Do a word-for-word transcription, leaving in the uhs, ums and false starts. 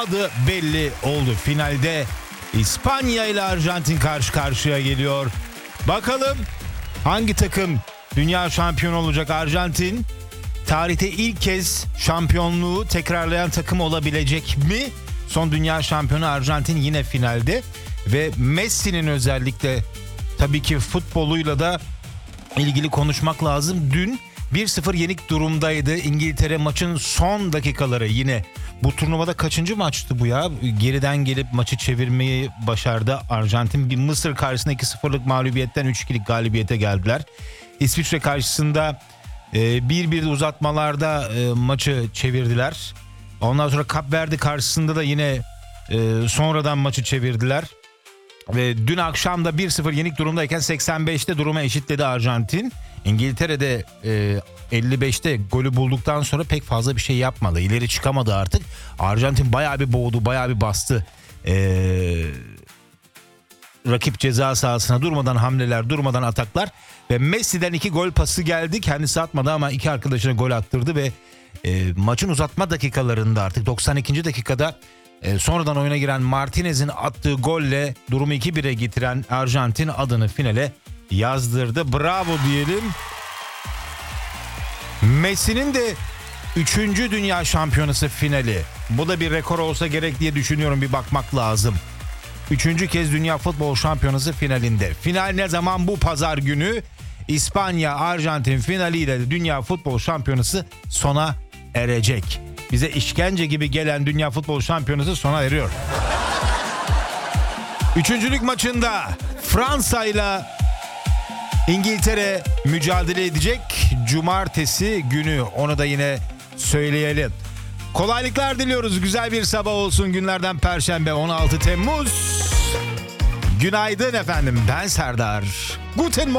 adı belli oldu. Finalde İspanya ile Arjantin karşı karşıya geliyor. Bakalım hangi takım dünya şampiyonu olacak? Arjantin tarihte ilk kez şampiyonluğu tekrarlayan takım olabilecek mi? Son dünya şampiyonu Arjantin yine finalde ve Messi'nin özellikle tabii ki futboluyla da ilgili konuşmak lazım. Dün bir sıfır yenik durumdaydı İngiltere, maçın son dakikaları. Yine bu turnuvada kaçıncı maçtı bu ya? Geriden gelip maçı çevirmeyi başardı Arjantin. Bir Mısır karşısında iki sıfırlık mağlubiyetten üç ikilik galibiyete geldiler. İsviçre karşısında bir bir uzatmalarda maçı çevirdiler. Ondan sonra Kapverdi karşısında da yine sonradan maçı çevirdiler. Ve dün akşam da bir sıfır yenik durumdayken seksen beşte durumu eşitledi Arjantin. İngiltere'de e, elli beşte golü bulduktan sonra pek fazla bir şey yapmadı. İleri çıkamadı artık. Arjantin bayağı bir boğdu, bayağı bir bastı. E, rakip ceza sahasına durmadan hamleler, durmadan ataklar. Ve Messi'den iki gol pası geldi. Kendisi atmadı ama iki arkadaşına gol attırdı ve e, maçın uzatma dakikalarında artık doksan ikinci dakikada e, sonradan oyuna giren Martinez'in attığı golle durumu iki bire getiren Arjantin adını finale yazdırdı. Bravo diyelim. Messi'nin de üçüncü dünya şampiyonası finali. Bu da bir rekor olsa gerek diye düşünüyorum, bir bakmak lazım. Üçüncü kez dünya futbol şampiyonası finalinde. Final ne zaman? Bu pazar günü. İspanya Arjantin finaliyle de dünya futbol şampiyonası sona erecek. Bize işkence gibi gelen dünya futbol şampiyonası sona eriyor. Üçüncülük maçında Fransa ile İngiltere mücadele edecek. Cumartesi günü, onu da yine söyleyelim. Kolaylıklar diliyoruz. Güzel bir sabah olsun. Günlerden Perşembe, on altı Temmuz. Günaydın efendim. Ben Serdar. Guten Morgen.